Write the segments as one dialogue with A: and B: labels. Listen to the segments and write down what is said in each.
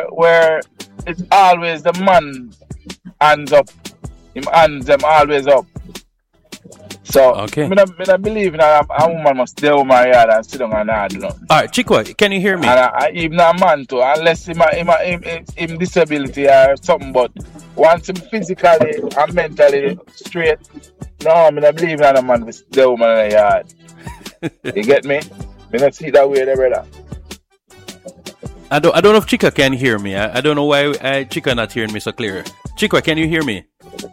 A: where it's always the man hands up. Him hands them always up. So,
B: Okay.
A: I don't believe that a woman must stay home and yard and sit down and hard, you know.
B: All right, Chikwa, can you hear me?
A: And even a man too, unless him disability or something, but once him physically and mentally straight, no, I don't believe that a man will stay home and yard. You get me? I don't see it that way there, brother.
B: I don't know if Chika can hear me. I don't know why Chika not hearing me so clear. Chikwa, can you hear me?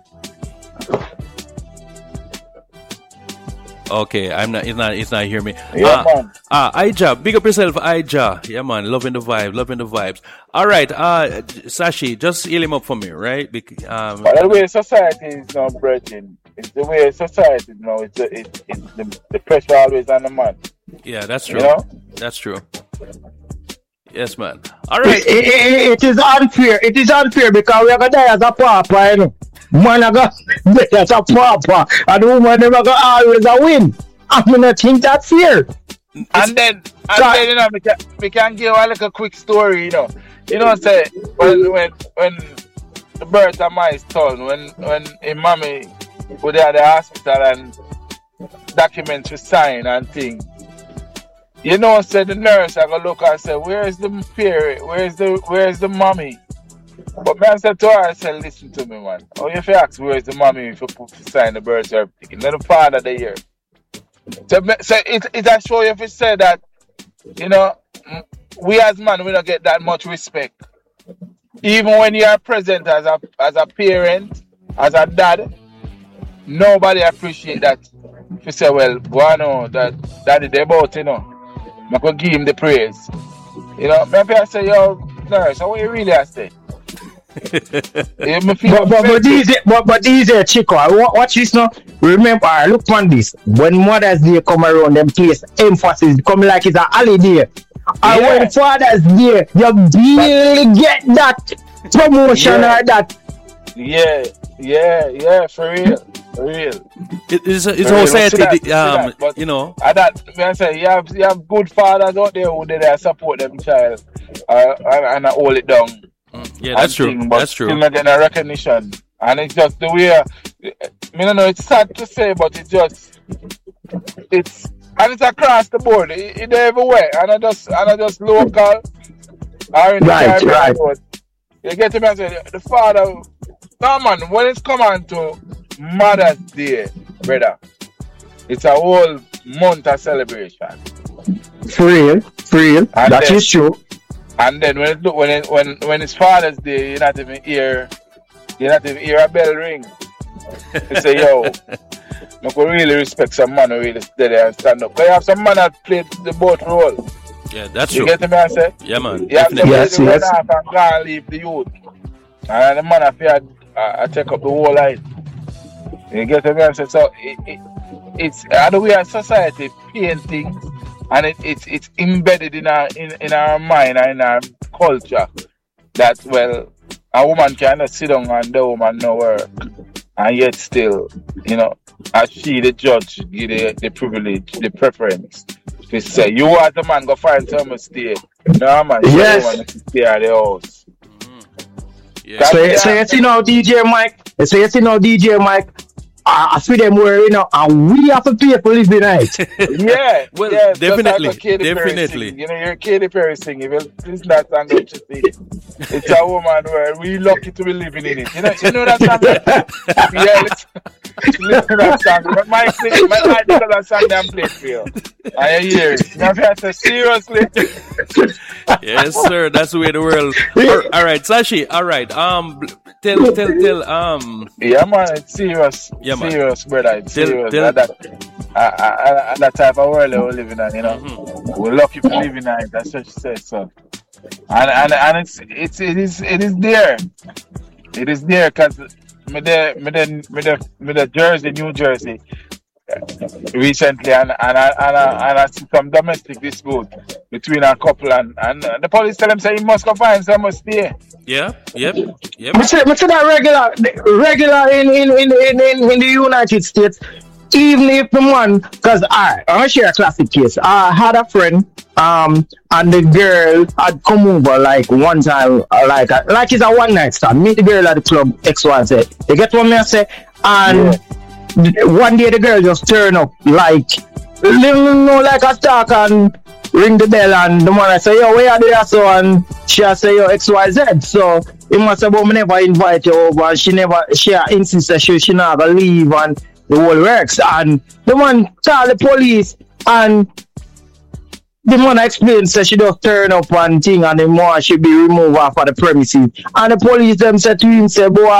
B: Okay, it's not hearing me.
A: Yeah, man.
B: Ija, big up yourself, Ija. Yeah, man, loving the vibes. All right, Sashi, just heal him up for me, right?
A: But the way society is now breaking, it's the way society now. It's the pressure always on the man.
B: Yeah, that's true.
A: You know?
B: That's true. Yes, man. All right.
C: It is unfair. It is unfair because we are going to die as a papa, you know. Man, I got die as a papa, and the woman never got always a win. I mean, I think that's fair.
A: And then you know, we can give a little quick story, you know. You know, say when the birth of my son, when his mommy was at the hospital and documents to sign and things. You know, said the nurse I go look and say, where's the parent? Where's the mommy? But man said to her, I said, listen to me, man. Oh, if you ask where's the mommy if you put to sign the birth certificate, let the father there here. So it has show you if it said that, you know, we as man we don't get that much respect. Even when you are present as a parent, as a dad, nobody appreciate that. If you say, well, go on, that daddy they both, you know. I could give him the praise. You know, maybe I say, yo, nurse, how you really I say?
C: But these Chico, watch this now. Remember, look on this. When Mother's Day come around, them place emphasis come like it's a holiday. And when Father's Day, you really get that promotion or that. Yeah, for real.
B: It's a society, you know.
A: And that, I say, you have good fathers out there who they support them child and hold it down.
B: Yeah, that's true. That's true.
A: Still not getting a recognition, and it's just the way. I don't know. It's sad to say, but it's across the board. It's everywhere, and I just local. Right. You get me? I say the father. No man, when it's come on to Mother's Day, brother, it's a whole month of celebration.
C: For real. That is true.
A: And then when it's Father's Day, you not even hear a bell ring. You say, yo, I could really respect some man who really stay there and stand up. Because you have some man that played the both role.
B: Yeah, that's
A: you
B: true.
A: You get me, I say?
B: Yeah, man.
A: You have to run off and go and leave the youth. And the man have I check up the whole line. You get me, I say? So it's the way our society paint things. And it's embedded in our mind and in our culture that, well, a woman cannot sit down and the woman no work. And yet still, you know, as she, the judge, give the privilege, the preference to say, you as a man go find somewhere to stay. No, man,
C: yes.
A: You want to stay at the house.
C: Yeah. So you see now, DJ Mike, I see them where, you know, and we have to pay for living night.
A: Yeah,
B: well,
A: yeah,
B: definitely.
A: You know, you're Katy Perry singing. If it's not song that you see, it's a woman where we lucky to be living in it. You know that song? Yeah, listen to that song. But my life because that song that I'm playing for you. I hear it. You have to say, seriously.
B: Yes, sir. That's the way the world. All right, Sashi. All right. Tell.
A: Yeah, man. It's serious.
B: Yeah, man.
A: Serious, brother. It's serious. That type of world we're living in, you know. Mm-hmm. We're lucky to live in it. That's what she says, so. And it is there. It is there because me the Jersey, New Jersey, recently, and I see some domestic dispute between a couple and the police tell them say he must go find someone stay.
B: Yeah. Yep.
C: I say that regular in the United States. even if the man, because I'm gonna share a classic case. I had a friend, and the girl had come over like one time, like it's a one night stand. Meet the girl at the club, XYZ. You get what I say? And one day the girl just turn up like, like a stalk and ring the bell, and the man I say, yo, where are they? So, and she say, yo, XYZ. So he must say, but me never invite you over, and she insists that she not gonna leave, and the whole works. And the man call the police, and the man explains that she just turn up and thing, and the man should be removed off of the premises. And the police them said to him, say, boy,